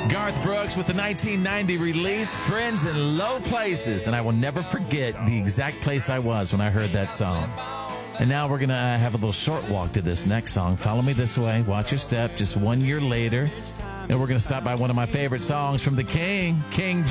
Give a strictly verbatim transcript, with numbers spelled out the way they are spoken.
Garth Brooks with the nineteen ninety release, Friends in Low Places. And I will never forget the exact place I was when I heard that song. And now we're going to uh, have a little short walk to this next song. Follow me this way. Watch your step. Just one year later. And we're going to stop by one of my favorite songs from the King, King